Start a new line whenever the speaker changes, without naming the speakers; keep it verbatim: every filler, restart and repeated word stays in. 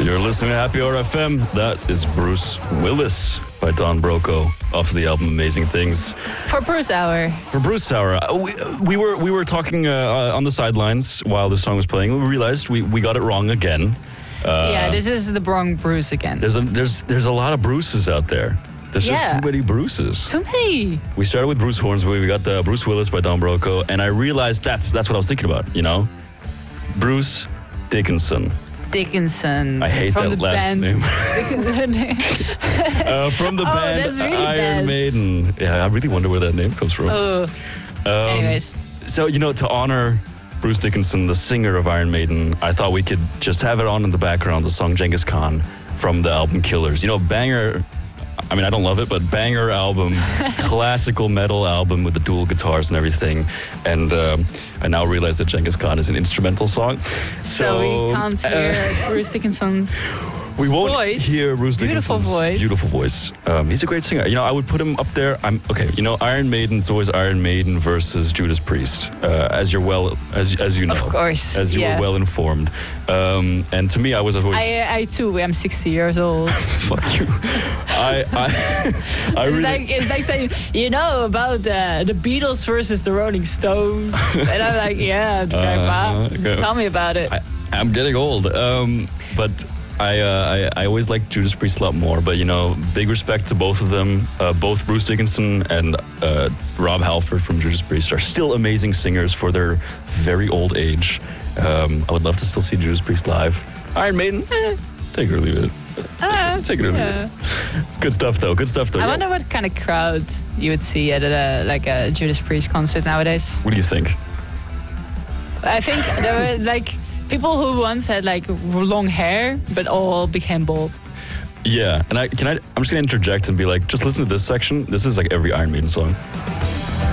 You're listening to Happy Hour F M. That is Bruce Willis by Don Broco off the album Amazing Things.
For Bruce Hour.
For Bruce Hour. Uh, we, we were we were talking uh, on the sidelines while the song was playing. We realized we, we got it wrong again. Uh,
yeah, this is the wrong Bruce again.
There's a, there's there's a lot of Bruces out there. There's
yeah.
just too many Bruces.
Too many.
We started with Bruce Hornsby. We got the Bruce Willis by Don Broco, and I realized that's that's what I was thinking about. You know, Bruce Dickinson.
Dickinson.
I hate
from
that
the
last
band.
name. uh, from the
oh,
band
that's really
Iron
bad.
Maiden. Yeah, I really wonder where that name comes from.
Oh.
Um,
Anyways.
So, you know, to honor Bruce Dickinson, the singer of Iron Maiden, I thought we could just have it on in the background, the song Genghis Khan from the album Killers. You know, banger, I mean, I don't love it, but banger album, classical metal album with the dual guitars and everything. And um, I now realize that Genghis Khan is an instrumental song.
So,
So,
we can't hear
uh,
Bruce Dickinson's
We won't
voice.
hear Bruce
Beautiful
Dickinson's
voice.
beautiful voice. Um, he's a great singer. You know, I would put him up there. I'm okay. You know, Iron Maiden. It's always Iron Maiden versus Judas Priest, uh, as you're well as as you know.
Of course,
as you
yeah.
were well informed. Um, and to me, I was always
I, I too am sixty years old.
fuck you. I I I
It's
really.
like it's like saying, you know about uh, the Beatles versus the Rolling Stones, and I'm like, yeah, Grandpa,
okay.
tell me about it.
I, I'm getting old. Um, but. I, uh, I I always liked Judas Priest a lot more, but you know, big respect to both of them. Uh, both Bruce Dickinson and uh, Rob Halford from Judas Priest are still amazing singers for their very old age. Um, I would love to still see Judas Priest live. Iron Maiden, eh, take it or leave it.
Uh,
Take it or leave
yeah.
it. It's good stuff though. Good stuff though.
I
Yeah.
wonder what kind of crowd you would see at a, like a Judas Priest concert nowadays.
What do you think?
I think there were like people who once had like long hair, but all became bald.
Yeah, and I can I. I'm just gonna interject and be like, just listen to this section. This is like every Iron Maiden song.